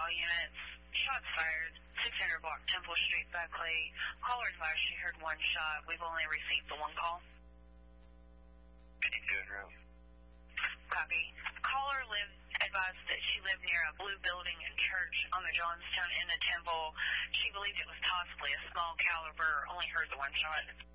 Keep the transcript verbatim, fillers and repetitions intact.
all units. Shots fired. six hundred block Temple Street, Beckley. Caller advised she heard one shot. We've only received the one call. fifty-two in room. Copy. Caller lived, advised that she lived near a blue building and church on the Johnstown in the Temple. She believed it was possibly a small caliber, only heard the one shot.